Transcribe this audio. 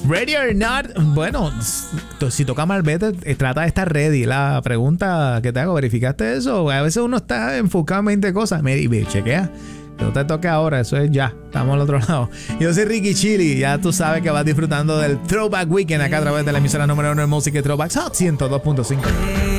Ready or not. Bueno, si toca Malvete, trata de estar ready. La pregunta que te hago, ¿verificaste eso? A veces uno está enfocado en 20 cosas. Chequea. Que no te toque ahora, eso es ya. Estamos al otro lado. Yo soy Ricky Chili. Ya tú sabes que vas disfrutando del Throwback Weekend acá a través de la emisora número 1 de música y Throwbacks Hot 102.5.